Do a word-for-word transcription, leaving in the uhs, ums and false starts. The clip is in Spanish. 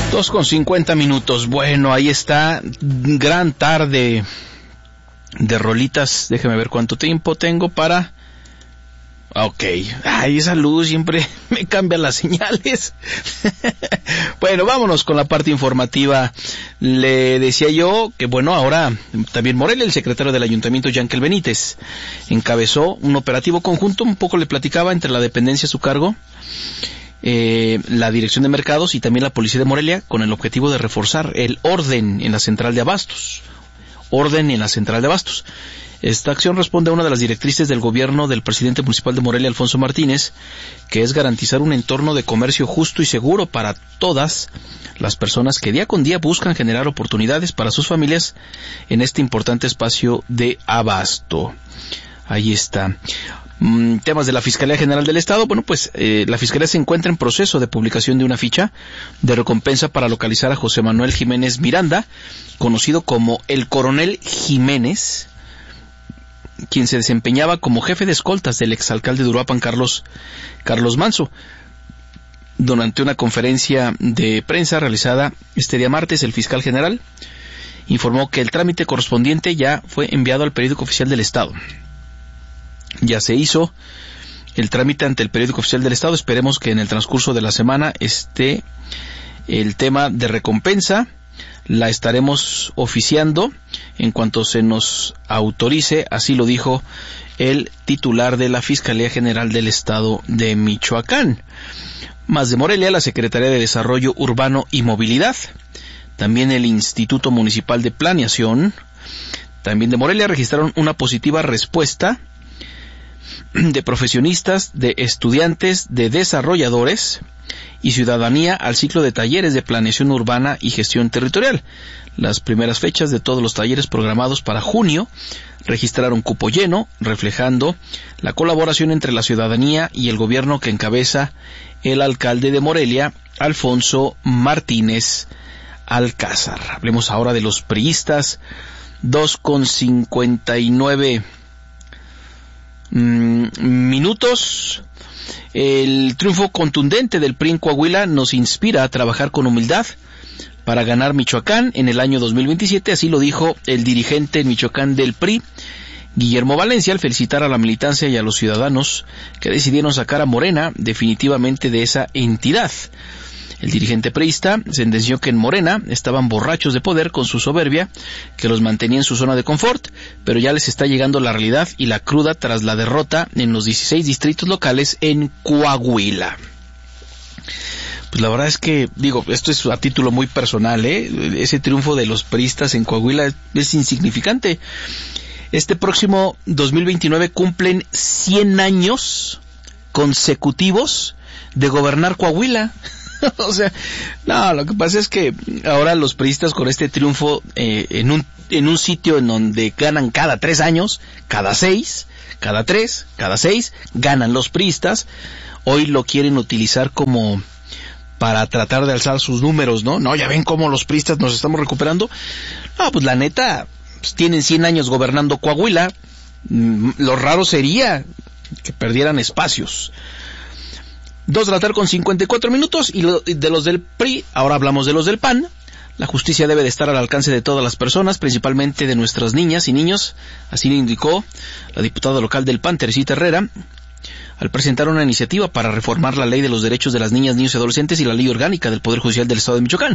Dos con cincuenta minutos. Bueno, ahí está. Gran tarde de rolitas. Déjeme ver cuánto tiempo tengo para... Ok. Ay, esa luz siempre me cambia las señales. Bueno, vámonos con la parte informativa. Le decía yo que, bueno, ahora también Morelia, el secretario del Ayuntamiento, Yankel Benítez, encabezó un operativo conjunto, un poco le platicaba, entre la dependencia a su cargo, Eh, la Dirección de Mercados y también la Policía de Morelia, con el objetivo de reforzar el orden en la central de abastos. Orden en la central de abastos. Esta acción responde a una de las directrices del gobierno del presidente municipal de Morelia, Alfonso Martínez, que es garantizar un entorno de comercio justo y seguro para todas las personas que día con día buscan generar oportunidades para sus familias en este importante espacio de abasto. Ahí está. Mm, temas de la Fiscalía General del Estado. Bueno, pues eh, la Fiscalía se encuentra en proceso de publicación de una ficha de recompensa para localizar a José Manuel Jiménez Miranda, conocido como el Coronel Jiménez, quien se desempeñaba como jefe de escoltas del exalcalde de Uruapan, Carlos, Carlos Manso. Durante una conferencia de prensa realizada este día martes, el fiscal general informó que el trámite correspondiente ya fue enviado al Periódico Oficial del Estado. Ya se hizo el trámite ante el Periódico Oficial del Estado. Esperemos que en el transcurso de la semana esté el tema de recompensa. La estaremos oficiando en cuanto se nos autorice, así lo dijo el titular de la Fiscalía General del Estado de Michoacán. Más de Morelia, la Secretaría de Desarrollo Urbano y Movilidad, también el Instituto Municipal de Planeación, también de Morelia, registraron una positiva respuesta de profesionistas, de estudiantes, de desarrolladores y ciudadanía al ciclo de talleres de planeación urbana y gestión territorial. Las primeras fechas de todos los talleres programados para junio registraron cupo lleno, reflejando la colaboración entre la ciudadanía y el gobierno que encabeza el alcalde de Morelia, Alfonso Martínez Alcázar. Hablemos ahora de los priistas. Dos con cincuenta y nueve Mm, minutos. El triunfo contundente del P R I en Coahuila nos inspira a trabajar con humildad para ganar Michoacán en el año dos mil veintisiete, así lo dijo el dirigente en Michoacán del P R I, Guillermo Valencia, al felicitar a la militancia y a los ciudadanos que decidieron sacar a Morena definitivamente de esa entidad. El dirigente priista sentenció que en Morena estaban borrachos de poder con su soberbia, que los mantenía en su zona de confort, pero ya les está llegando la realidad y la cruda tras la derrota en los dieciséis distritos locales en Coahuila. Pues la verdad es que, digo, esto es a título muy personal, ¿eh? Ese triunfo de los priistas en Coahuila es insignificante. Este próximo dos mil veintinueve cumplen cien años consecutivos de gobernar Coahuila. O sea, no, lo que pasa es que ahora los priistas con este triunfo eh, en un en un sitio en donde ganan cada tres años, cada seis, cada tres, cada seis, ganan los priistas, hoy lo quieren utilizar como para tratar de alzar sus números, ¿no? No, ya ven cómo los priistas nos estamos recuperando. No, pues la neta, pues tienen cien años gobernando Coahuila, lo raro sería que perdieran espacios. Dos de la tarde con cincuenta y cuatro minutos, y de los del P R I, ahora hablamos de los del P A N. La justicia debe de estar al alcance de todas las personas, principalmente de nuestras niñas y niños, así le indicó la diputada local del P A N, Teresita Herrera, al presentar una iniciativa para reformar la ley de los derechos de las niñas, niños y adolescentes y la ley orgánica del Poder Judicial del Estado de Michoacán.